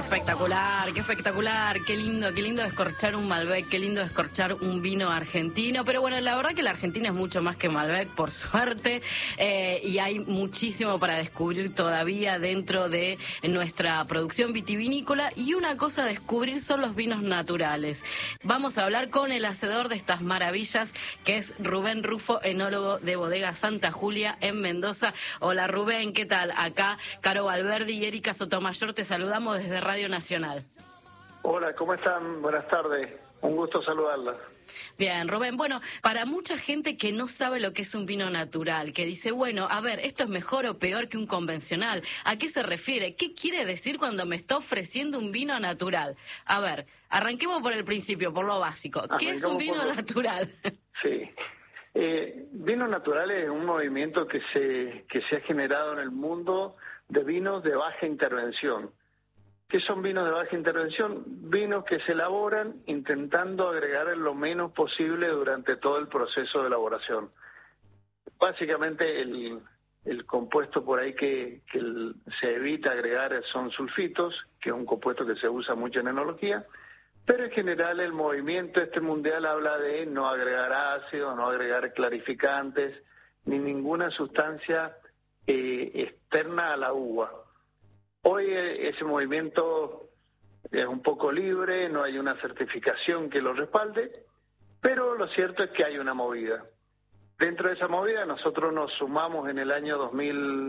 qué espectacular, qué lindo descorchar un Malbec, qué lindo descorchar un vino argentino, pero bueno, la verdad que la Argentina es mucho más que Malbec, por suerte, y hay muchísimo para descubrir todavía dentro de nuestra producción vitivinícola, y una cosa a descubrir son los vinos naturales. Vamos a hablar con el hacedor de estas maravillas, que es Rubén Rufo, enólogo de Bodega Santa Julia en Mendoza. Hola Rubén, ¿qué tal? Acá Caro Valverde y Erika Sotomayor te saludamos desde Radio Nacional. Hola, ¿cómo están? Buenas tardes. Un gusto saludarlas. Bien, Rubén, bueno, para mucha gente que no sabe lo que es un vino natural, que dice, bueno, a ver, ¿esto es mejor o peor que un convencional? ¿A qué se refiere? ¿Qué quiere decir cuando me está ofreciendo un vino natural? A ver, arranquemos por el principio, por lo básico. ¿Qué es un vino natural? Sí. Vino natural es un movimiento que se ha generado en el mundo de vinos de baja intervención. ¿Qué son vinos de baja intervención? Vinos que se elaboran intentando agregar lo menos posible durante todo el proceso de elaboración. Básicamente el compuesto por ahí que se evita agregar son sulfitos, que es un compuesto que se usa mucho en enología, pero en general el movimiento mundial habla de no agregar ácido, no agregar clarificantes, ni ninguna sustancia externa a la uva. Hoy ese movimiento es un poco libre, no hay una certificación que lo respalde, pero lo cierto es que hay una movida. Dentro de esa movida nosotros nos sumamos en el año 2000.